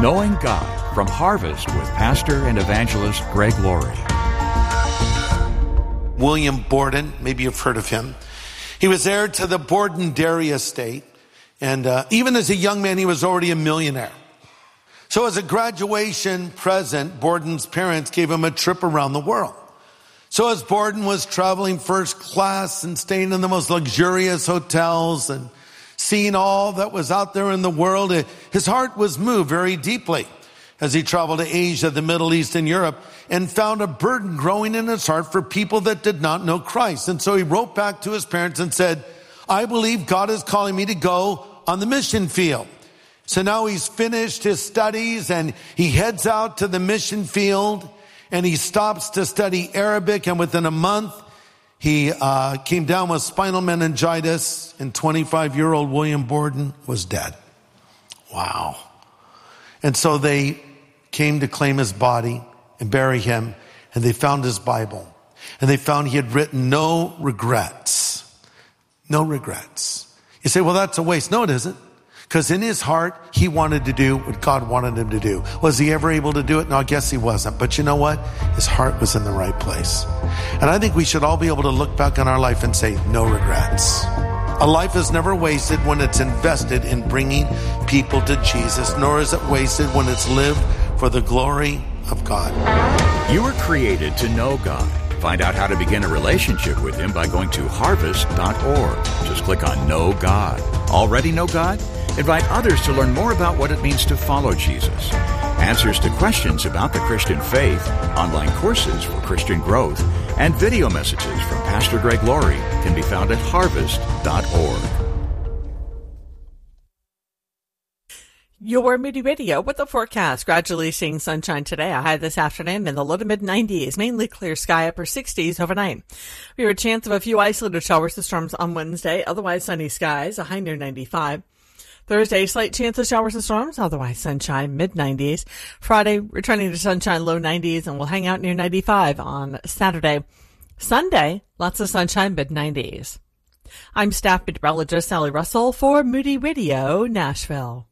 Knowing God from Harvest with pastor and evangelist Greg Laurie. William Borden, maybe you've heard of him. He was heir to the Borden dairy estate. And even as a young man, he was already a millionaire. So as a graduation present, Borden's parents gave him a trip around the world. So as Borden was traveling first class and staying in the most luxurious hotels and seeing all that was out there in the world, his heart was moved very deeply as he traveled to Asia, the Middle East, and Europe, and found a burden growing in his heart for people that did not know Christ. And so he wrote back to his parents and said, I believe God is calling me to go on the mission field. So now he's finished his studies and he heads out to the mission field and he stops to study Arabic, and within a month he came down with spinal meningitis, and 25-year-old William Borden was dead. Wow. And so they came to claim his body and bury him, and they found his Bible, and they found he had written no regrets. No regrets. You say, well, that's a waste. No, it isn't. Because in his heart, he wanted to do what God wanted him to do. Was he ever able to do it? No, I guess he wasn't. But you know what? His heart was in the right place. And I think we should all be able to look back on our life and say, no regrets. A life is never wasted when it's invested in bringing people to Jesus, nor is it wasted when it's lived for the glory of God. You were created to know God. Find out how to begin a relationship with Him by going to harvest.org. Just click on Know God. Already know God? Invite others to learn more about what it means to follow Jesus. Answers to questions about the Christian faith, online courses for Christian growth, and video messages from Pastor Greg Laurie can be found at harvest.org. Your Moody Radio with the forecast. Gradually seeing sunshine today. A high this afternoon in the low to mid 90s. Mainly clear sky, upper 60s overnight. We have a chance of a few isolated showers and storms on Wednesday. Otherwise sunny skies. A high near 95. Thursday, slight chance of showers and storms. Otherwise sunshine, mid 90s. Friday, returning to sunshine, low 90s, and we'll hang out near 95 on Saturday. Sunday, lots of sunshine, mid 90s. I'm staff meteorologist Sally Russell for Moody Radio, Nashville.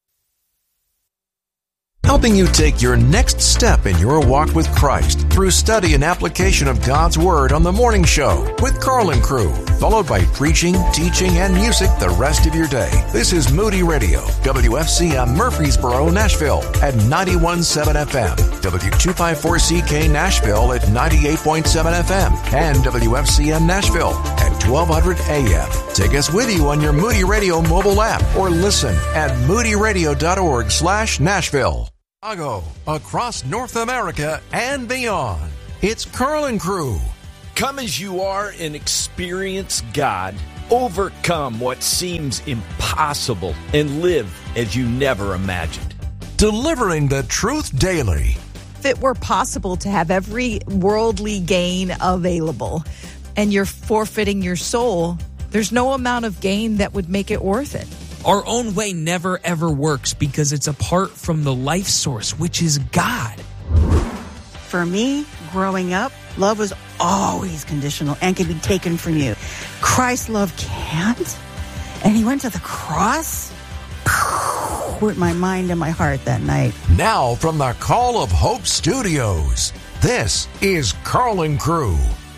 Helping you take your next step in your walk with Christ through study and application of God's Word on The Morning Show with Carl and Crew, followed by preaching, teaching, and music the rest of your day. This is Moody Radio, WFCM Murfreesboro, Nashville at 91.7 FM, W254CK Nashville at 98.7 FM, and WFCM Nashville at 1200 AM. Take us with you on your Moody Radio mobile app or listen at moodyradio.org/Nashville. Chicago, across North America and beyond. It's Carl and Crew. Come as you are and experience God. Overcome what seems impossible and live as you never imagined. Delivering the truth daily. If it were possible to have every worldly gain available and you're forfeiting your soul, there's no amount of gain that would make it worth it. Our own way never, ever works because it's apart from the life source, which is God. For me, growing up, love was always conditional and can be taken from you. Christ's love can't. And he went to the cross with my mind and my heart that night. Now from the Call of Hope Studios, this is Carl and Crew.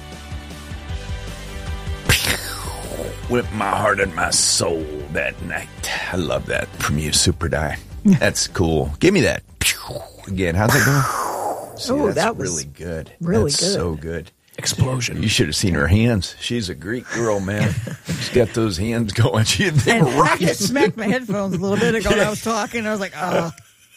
With my heart and my soul that night. I love that from you, Super Die. That's cool. Give me that. Again, how's that going? See, that was really good. Really that's good. So good. Explosion. You should have seen her hands. She's a Greek girl, man. She's got those hands going. They were I rockets. just smacked my headphones a little bit ago when I was talking. I was like, oh.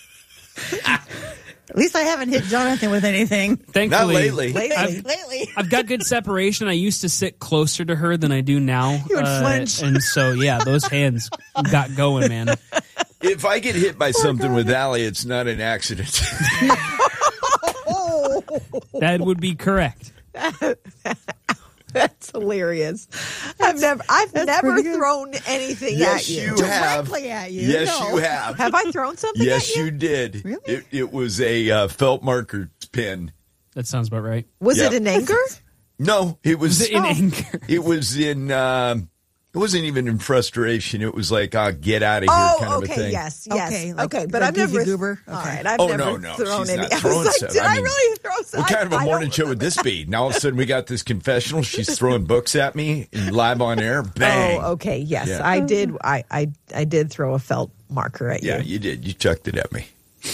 At least I haven't hit Jonathan with anything. Thankfully, Not lately. Lately. I've got good separation. I used to sit closer to her than I do now. You would flinch. And so, yeah, those hands got going, man. If I get hit by something with Allie, it's not an accident. That would be correct. That's hilarious. I've never thrown anything Yes, at you. you have. Directly at you. Yes, No. you have. Have I thrown something Yes, at you? you did. Really? It was a felt marker pen. That sounds about right. Was Yep. it in anger? No, it was In anger. It was in It wasn't even in frustration. It was like, get out of here kind of a thing. Yes. Okay, but I've never. goober. All Okay. right, I've never no. thrown She's any. not I throwing was like, stuff. did I mean, really throw some? What kind of a morning show would this be? Now all of a sudden we got this confessional. She's throwing books at me and live on air. Bang. Oh, okay. Yes, Yeah. I did. I did throw a felt marker at you. Yeah, you did. You chucked it at me.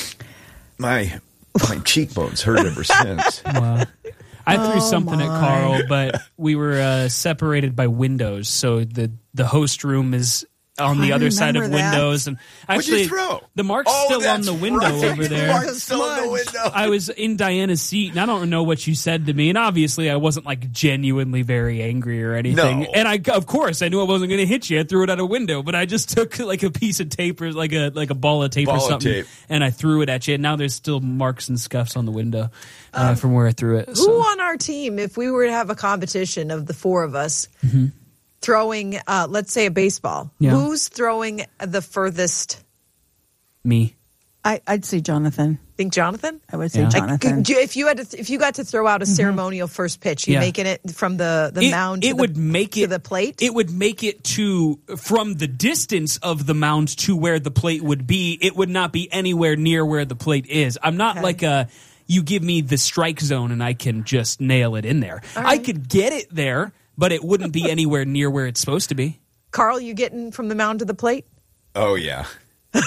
My cheekbones hurt ever since. Wow. I threw something at Carl, but we were separated by windows, so the host room is on the other side of remember that. windows. And actually, What'd you throw? the mark's still on that's the window right. over there. The mark's still on the window. I was in Diana's seat, and I don't know what you said to me. And obviously, I wasn't like genuinely very angry or anything. No. And of course, I knew I wasn't going to hit you. I threw it out a window, but I just took like a piece of tape or like a ball of tape or something, and I threw it at you. And now there's still marks and scuffs on the window from where I threw it. Who on our team, if we were to have a competition of the four of us throwing, let's say a baseball, who's throwing the furthest? Me. I'd say Jonathan. Think Jonathan? I would say Jonathan. If you got to throw out a ceremonial first pitch, you making it from the mound to the plate? It would make it from the distance of the mound to where the plate would be. It would not be anywhere near where the plate is. I'm not like you give me the strike zone and I can just nail it in there. All right. I could get it there, but it wouldn't be anywhere near where it's supposed to be. Carl, you getting from the mound to the plate? Oh, yeah. He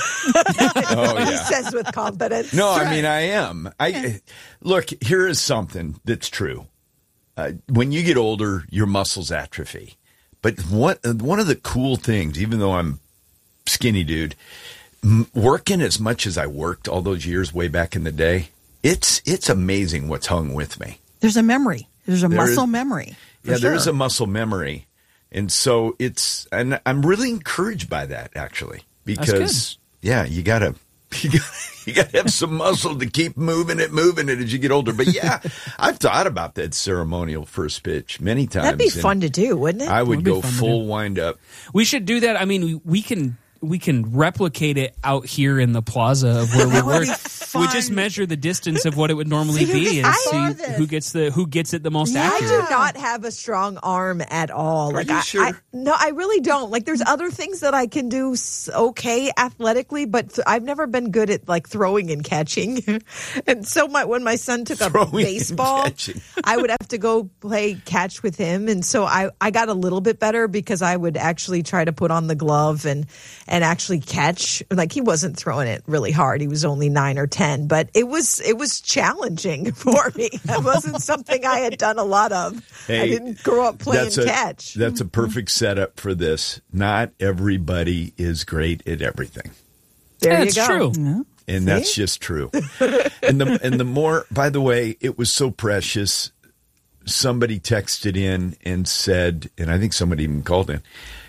says with confidence. No, I mean, I am. Look, here is something that's true. When you get older, your muscles atrophy. But one of the cool things, even though I'm skinny dude, working as much as I worked all those years way back in the day, it's amazing what's hung with me. There's a memory. There's a muscle memory. Yeah, there is a muscle memory. And so and I'm really encouraged by that, actually. Because, yeah, you gotta have some muscle to keep moving it as you get older. But yeah, I've thought about that ceremonial first pitch many times. That'd be fun to do, wouldn't it? I would go full wind up. We should do that. I mean, we can replicate it out here in the plaza of where we work. We just measure the distance of what it would normally be and see who gets it the most accurate. I do not have a strong arm at all. Are you sure? No, I really don't. Like, there's other things that I can do okay athletically, but I've never been good at like throwing and catching. And so when my son took up baseball, I would have to go play catch with him. And so I got a little bit better because I would actually try to put on the glove and actually catch. Like, he wasn't throwing it really hard. He was only 9 or 10, but it was challenging for me. It wasn't something I had done a lot of. Hey, I didn't grow up playing catch. That's a perfect setup for this. Not everybody is great at everything. There you go. True. Yeah. And that's just true. and the more, by the way, it was so precious. Somebody texted in and said, and I think somebody even called in,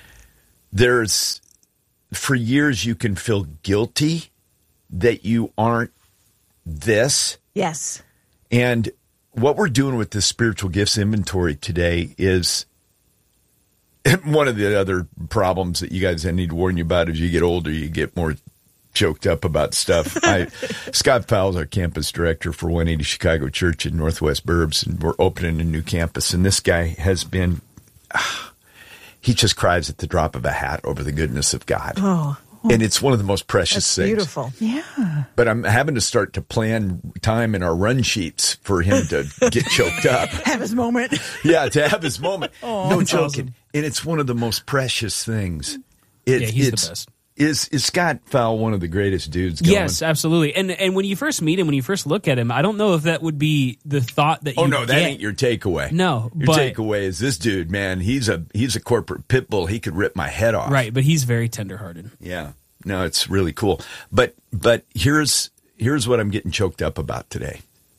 for years you can feel guilty that you aren't this. Yes. And what we're doing with this spiritual gifts inventory today is one of the other problems that you guys I need to warn you about. As you get older, you get more choked up about stuff. Scott Fowles, our campus director for 180 Chicago Church in Northwest Burbs, and we're opening a new campus. And this guy has been, he just cries at the drop of a hat over the goodness of God. Oh. And it's one of the most precious things. Beautiful. Yeah. But I'm having to start to plan time in our run sheets for him to get choked up. Have his moment. Yeah, to have his moment. No joking. Awesome. And it's one of the most precious things. He's the best. Is Scott Fowle one of the greatest dudes going? Yes, absolutely. And when you first meet him, when you first look at him, I don't know if that would be the thought that you that ain't your takeaway. No. Your takeaway is this dude, man, he's a corporate pit bull. He could rip my head off. Right, but he's very tenderhearted. Yeah. No, it's really cool. But here's what I'm getting choked up about today.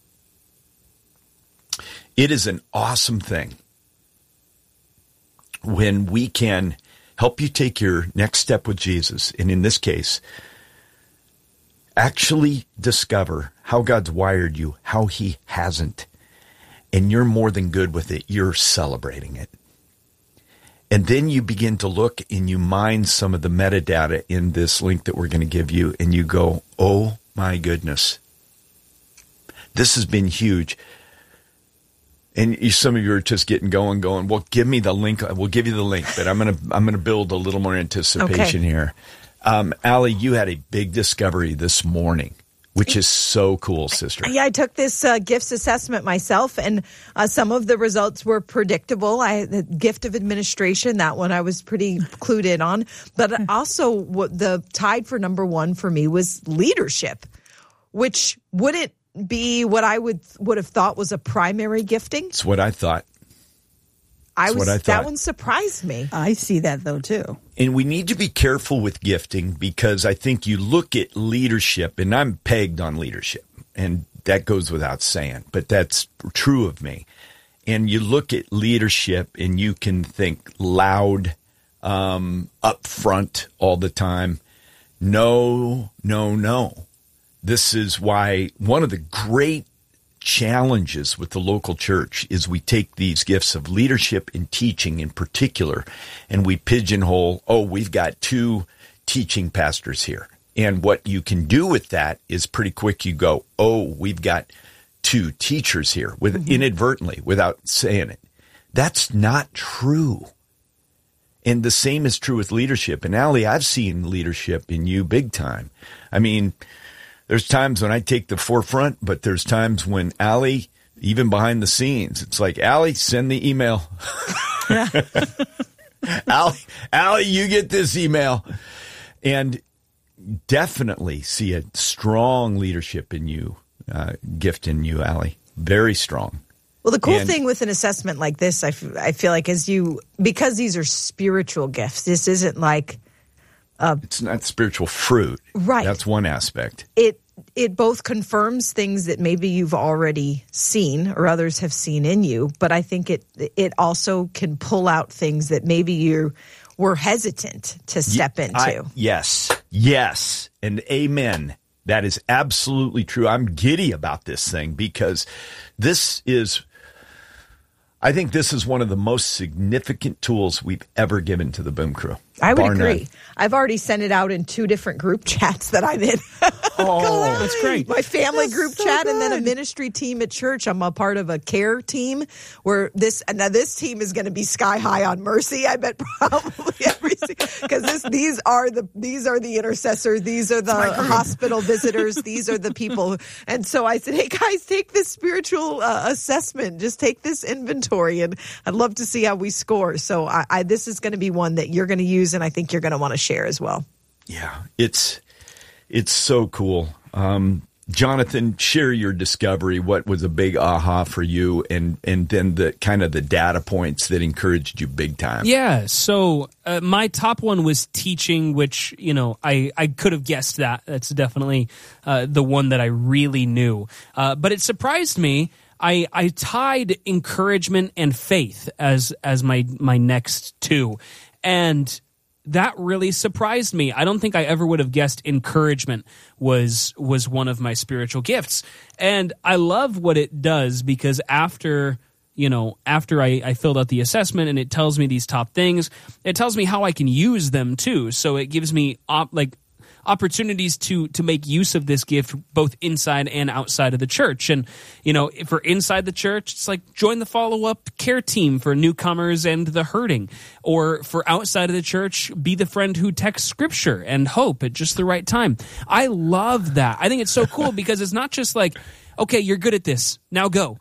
It is an awesome thing when we can help you take your next step with Jesus, and in this case, actually discover how God's wired you, how he hasn't, and you're more than good with it. You're celebrating it. And then you begin to look and you mine some of the metadata in this link that we're going to give you, and you go, oh my goodness, this has been huge. And some of you are just getting going, well, give me the link. We'll give you the link, but I'm gonna build a little more anticipation here. Allie, you had a big discovery this morning, which is so cool, sister. Yeah, I took this gifts assessment myself, and some of the results were predictable. The gift of administration, that one I was pretty clued in on. But also the tied for number one for me was leadership, which wouldn't be what I would have thought was a primary gifting. It's what I thought. That one surprised me. I see that, though, too. And we need to be careful with gifting, because I think you look at leadership, and I'm pegged on leadership, and that goes without saying, but that's true of me. And you look at leadership, and you can think loud, up front all the time. No. This is why one of the great challenges with the local church is we take these gifts of leadership and teaching in particular, and we pigeonhole, we've got 2 teaching pastors here. And what you can do with that is pretty quick. You go, we've got 2 teachers here, inadvertently, without saying it. That's not true. And the same is true with leadership. And Allie, I've seen leadership in you big time. I mean, there's times when I take the forefront, but there's times when Allie, even behind the scenes, it's like, Allie, send the email. Allie, you get this email. And definitely see a strong leadership in you, gift in you, Allie. Very strong. Well, the cool thing with an assessment like this, I feel like, because these are spiritual gifts, this isn't like... it's not spiritual fruit. Right. That's one aspect. It both confirms things that maybe you've already seen or others have seen in you, but I think it also can pull out things that maybe you were hesitant to step into. Yes, and amen. That is absolutely true. I'm giddy about this thing, because I think this is one of the most significant tools we've ever given to the Boom Crew. I would agree. I've already sent it out in 2 different group chats that I'm in. That's great. My family group chat, and then a ministry team at church. I'm a part of a care team where this team is going to be sky high on mercy. I bet probably because these are the intercessors. These are the hospital visitors. These are the people. And so I said, hey guys, take this spiritual assessment. Just take this inventory, and I'd love to see how we score. So this is going to be one that you're going to use, and I think you're going to want to share as well. Yeah, it's so cool. Jonathan, share your discovery. What was a big aha for you, and then the kind of the data points that encouraged you big time? Yeah, so my top one was teaching, which, I could have guessed that. That's definitely the one that I really knew. But it surprised me. I tied encouragement and faith as my next 2. And that really surprised me. I don't think I ever would have guessed encouragement was one of my spiritual gifts. And I love what it does, because after I filled out the assessment and it tells me these top things, it tells me how I can use them too. So it gives me opportunities to make use of this gift both inside and outside of the church. And, if we're inside the church, it's like join the follow-up care team for newcomers and the hurting. Or for outside of the church, be the friend who texts scripture and hope at just the right time. I love that. I think it's so cool because it's not just like, okay, you're good at this, now go,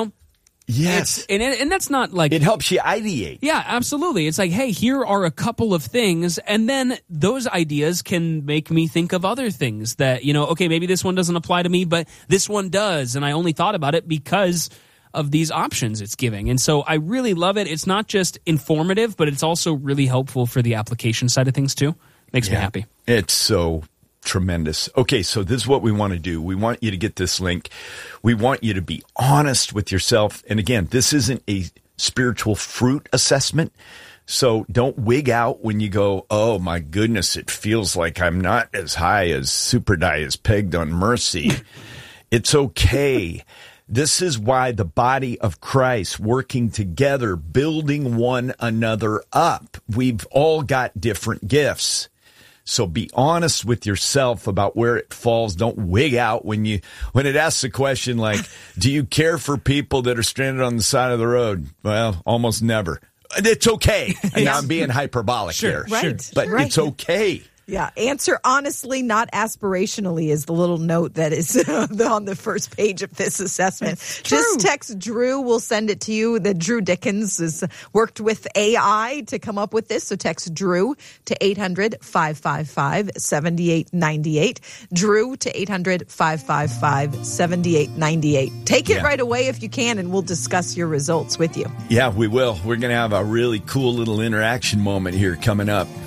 Yes. And that's not like... It helps you ideate. Yeah, absolutely. It's like, hey, here are a couple of things, and then those ideas can make me think of other things that, okay, maybe this one doesn't apply to me, but this one does, and I only thought about it because of these options it's giving. And so I really love it. It's not just informative, but it's also really helpful for the application side of things, too. Makes me happy. It's so... tremendous. Okay, so this is what we want to do. We want you to get this link. We want you to be honest with yourself. And again, this isn't a spiritual fruit assessment. So don't wig out when you go, oh my goodness, it feels like I'm not as high as Super Die is pegged on mercy. It's okay. This is why the body of Christ working together, building one another up. We've all got different gifts. So be honest with yourself about where it falls. Don't wig out when it asks a question like, do you care for people that are stranded on the side of the road? Well, almost never. It's okay. And now I'm being hyperbolic here. Right. But it's okay. Yeah, answer honestly, not aspirationally is the little note that is on the first page of this assessment. Just text Drew. We'll send it to you. Drew Dickens has worked with AI to come up with this. So text Drew to 800-555-7898. Drew to 800-555-7898. Take it right away if you can, and we'll discuss your results with you. Yeah, we will. We're going to have a really cool little interaction moment here coming up.